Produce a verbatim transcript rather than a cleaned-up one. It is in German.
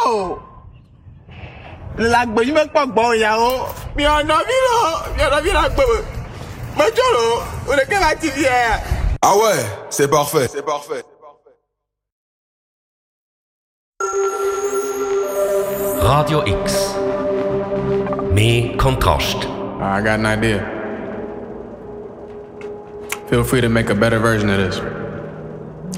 o. La gbé yín mẹ́pọ̀ gbọ́ ìyàwó. Mi ọ̀nà mi lọ, mi ọ̀nà mi lọ gbé. Mo jòrò, o lè kẹ́ bá ti fi ẹ̀. Ah ouais, c'est parfait, c'est parfait. Radio X. Mehr Kontrast. I got an idea. Feel free to make a better version of this.